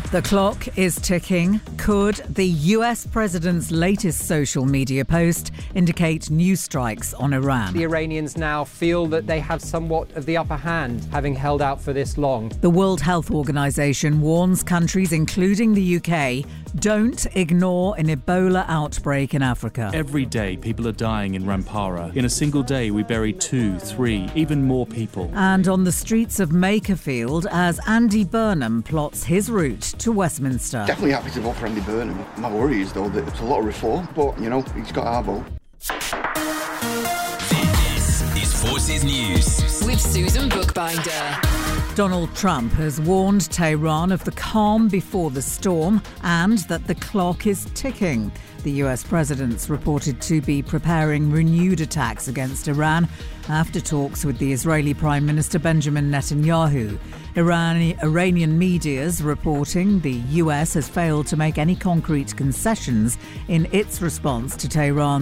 The clock is ticking. Could the US president's latest social media post indicate new strikes on Iran? The Iranians now feel that they have somewhat of the upper hand, having held out for this long. The World Health Organization warns countries, including the UK, don't ignore an Ebola outbreak in Africa. Every day, people are dying in Rampara. In a single day, we bury 2, 3, even more people. And on the streets of Makerfield, as Andy Burnham plots his route to Westminster. Definitely happy to vote for Andy Burnham. My worry is, though, that it's a lot of reform, but, he's got our vote. This is Forces News with Susan Bookbinder. Donald Trump has warned Tehran of the calm before the storm and that the clock is ticking. The US president's reported to be preparing renewed attacks against Iran after talks with the Israeli Prime Minister Benjamin Netanyahu. Iranian media's reporting the US has failed to make any concrete concessions in its response to Tehran